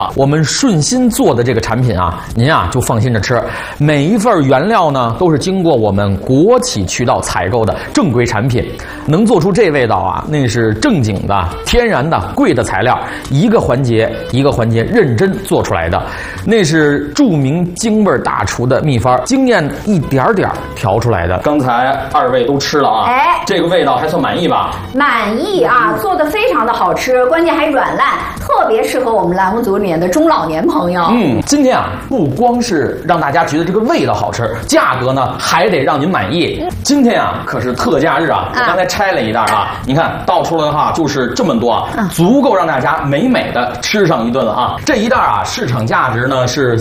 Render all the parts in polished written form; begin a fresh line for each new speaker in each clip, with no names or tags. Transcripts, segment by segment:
我们顺心做的这个产品啊，您啊就放心着吃。每一份原料呢都是经过我们国企渠道采购的正规产品，能做出这味道啊，那是正经的、天然的、贵的材料，一个环节一个环节认真做出来的，那是著名京味大厨的秘方，经验一点点调出来的。刚才二位都吃了啊，这个味道还算满意吧？
满意啊，做的非常的好吃，关键还软烂，特别适合我们栏目组里面的中老年朋友。
今天啊，不光是让大家觉得这个味道好吃，价格呢还得让您满意。今天啊可是特价日啊，我刚才拆了一袋啊，你看倒出来的话就是这么多啊，足够让大家美美的吃上一顿了啊。这一袋啊市场价值呢是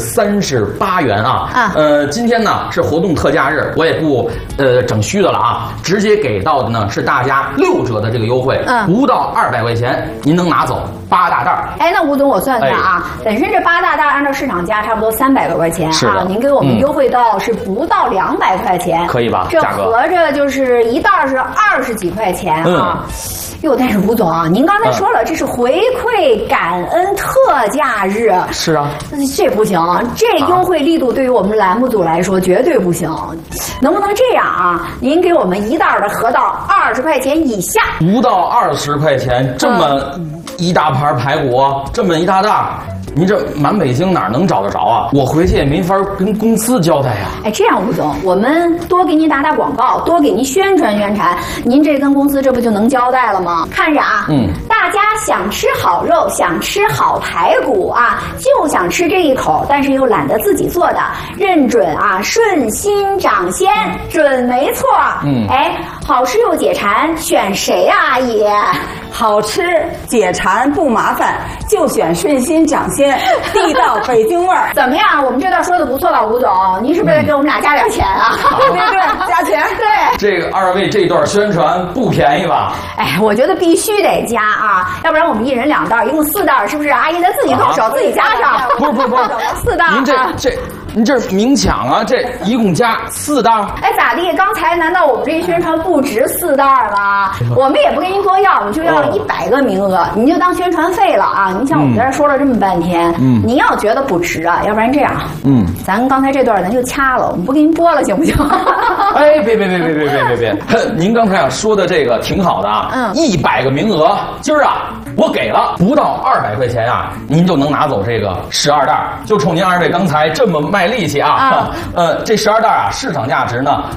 38元啊，今天呢是活动特价日，我也不整虚的了啊，直接给到的呢是大家6折的这个优惠，不到200块钱您能拿走8大袋。
哎，那吴总我算算啊，本身这8大袋按照市场价差不多300多块钱啊，您给我们优惠到是不到200块钱，
可以吧？
这合着就是一袋是20几块钱啊。哟，但是吴总啊，您刚才说了，这是回馈感恩特价日。
是啊，
这不行，这优惠力度对于我们栏目组来说绝对不行。能不能这样啊？您给我们一袋的合到20块钱以下，
不到20块钱，这么一大盘排骨，这么一大袋。您这满北京哪能找得着啊？我回去也没法跟公司交代呀。
哎，这样吴总，我们多给您打打广告，多给您宣传宣传，您这跟公司这不就能交代了吗？看着啊，大家想吃好肉，想吃好排骨啊，就想吃这一口，但是又懒得自己做的，认准啊，顺心掌鲜，准没错。哎，好吃又解馋，选谁啊，阿姨？
好吃解馋不麻烦，就选顺心掌鲜，地道北京味儿。
怎么样？我们这道说的不错吧，吴总？您是不是得给我们俩加点钱啊？
对，加钱。
对，
这个二位这段宣传不便宜吧？
哎，我觉得必须得加啊，要不然我们一人2袋，一共4袋，是不是？阿姨再自己动手，自己加上。
不是
，4袋。
您这明抢啊！这一共加4袋。
哎，咋地？刚才难道我们这宣传不值4袋吗？我们也不跟您多要，我们就要100个名额，您就当宣传费了啊！您像我们在这说了这么半天，您要觉得不值啊，要不然这样，咱刚才这段咱就掐了，我们不给您播了，行不行？
哎，别！您刚才啊说的这个挺好的啊，100个名额，今儿啊我给了，不到200块钱啊，您就能拿走这个12袋，就冲您二位刚才这么卖力气啊！这12袋啊，市场价值呢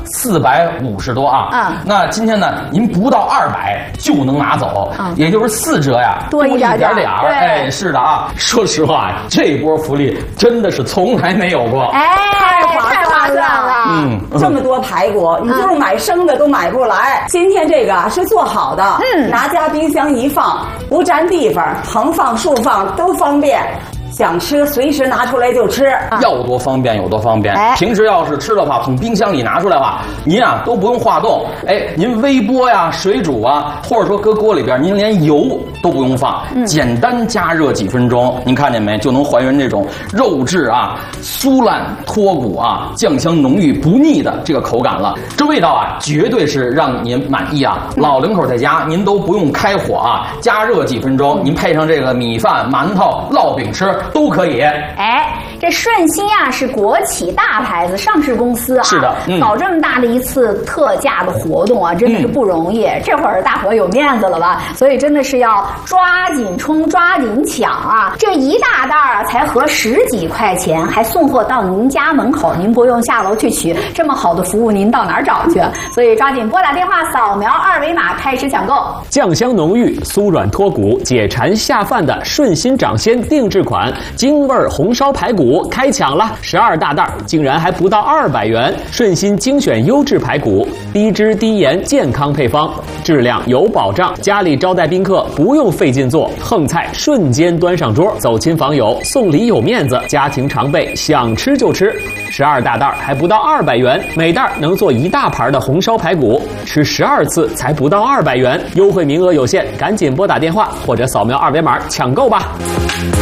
450多啊。那今天呢，您不到200就能拿走，也就是4折呀，
多一点点。
哎，是的啊。说实话，这波福利真的是从来没有过。
哎，太划算了。
这么多排骨，你就是买生的都买不来。今天这个是做好的，拿家冰箱一放，不占地方，横放竖放都方便。想吃随时拿出来就吃，
要多方便有多方便。平时要是吃的话，从冰箱里拿出来的话，您啊都不用化冻，哎，您微波呀、水煮啊，或者说搁锅里边，您连油都不用放，简单加热几分钟，您看见没，就能还原这种肉质啊酥烂脱骨啊、酱香浓郁不腻的这个口感了。这味道啊，绝对是让您满意啊！老两口在家，您都不用开火啊，加热几分钟，您配上这个米饭、馒头、烙饼吃。都可以。
哎，这顺心啊是国企大牌子上市公司啊，
是的，
搞这么大的一次特价的活动啊，真的是不容易。这会儿大伙有面子了吧？所以真的是要抓紧冲，抓紧抢啊！这一大袋啊才合10几块钱，还送货到您家门口，您不用下楼去取。这么好的服务，您到哪儿找去？所以抓紧拨打电话，扫描2维码开始抢购。
酱香浓郁、酥软脱骨、解馋下饭的顺心掌鲜定制款京味红烧排骨开抢了，12大袋，竟然还不到200元。顺心精选优质排骨，低脂低盐健康配方，质量有保障。家里招待宾客不用费劲做，横菜瞬间端上桌，走亲访友送礼有面子，家庭常备想吃就吃。12大袋还不到200元，每袋能做1大盘的红烧排骨，吃12次才不到200元，优惠名额有限，赶紧拨打电话或者扫描2维码抢购吧。